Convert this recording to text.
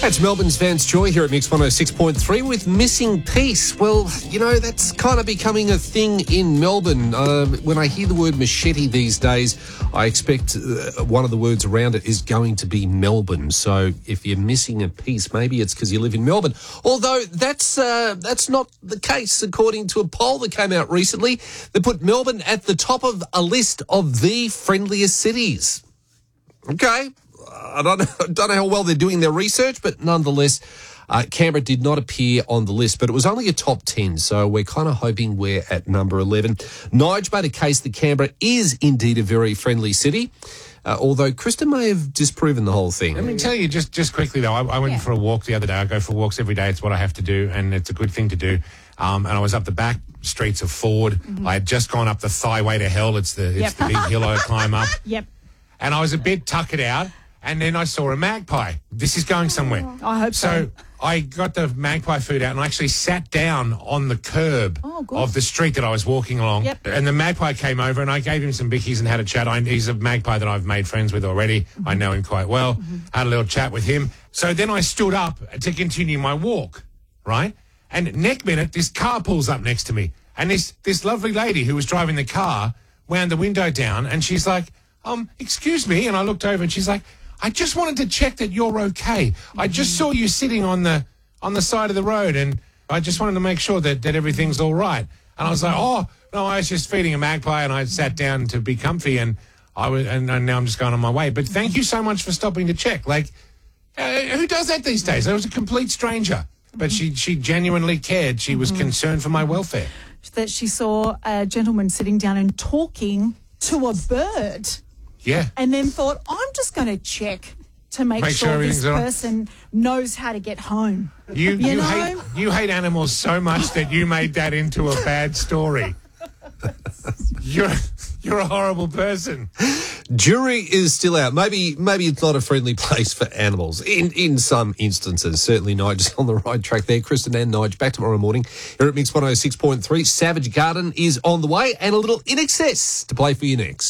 That's Melbourne's Vance Joy here at Mix 106.3 with Missing Piece. Well, you know, that's kind of becoming a thing in Melbourne. When I hear the word machete these days, I expect one of the words around it is going to be Melbourne. So if you're missing a piece, maybe it's because you live in Melbourne. Although that's not the case, according to a poll that came out recently that put Melbourne at the top of a list of the friendliest cities. Okay. I don't know how well they're doing their research, but nonetheless, Canberra did not appear on the list, but it was only a top 10, so we're kind of hoping we're at number 11. Nige made a case that Canberra is indeed a very friendly city, although Krista may have disproven the whole thing. Let me tell you, just quickly, though, I went for a walk the other day. I go for walks every day. It's what I have to do, and it's a good thing to do. And I was up the back streets of Ford. Mm-hmm. I had just gone up the Thighway to Hell. It's the big hill I climb up. Yep. And I was a bit tuckered out. And then I saw a magpie. This is going somewhere. I hope so. So I got the magpie food out and I actually sat down on the curb of the street that I was walking along. Yep. And the magpie came over and I gave him some bickies and had a chat. He's a magpie that I've made friends with already. Mm-hmm. I know him quite well. Mm-hmm. Had a little chat with him. So then I stood up to continue my walk, right? And next minute, this car pulls up next to me. And this lovely lady who was driving the car wound the window down and she's like, excuse me. And I looked over and she's like, I just wanted to check that you're okay. I just saw you sitting on the side of the road, and I just wanted to make sure that everything's all right. And I was like, oh, no, I was just feeding a magpie, and I sat down to be comfy, and and now I'm just going on my way. But thank you so much for stopping to check. Like, who does that these days? I was a complete stranger, but she genuinely cared. She was concerned for my welfare. That she saw a gentleman sitting down and talking to a bird. Yeah. And then thought, I'm just going to check to make sure this person knows how to get home. You hate animals so much that you made that into a bad story. You're a horrible person. Jury is still out. Maybe it's not a friendly place for animals in some instances. Certainly Nigel's on the right track there. Kristen and Nige back tomorrow morning here at Mix 106.3. Savage Garden is on the way and a little In Excess to play for you next.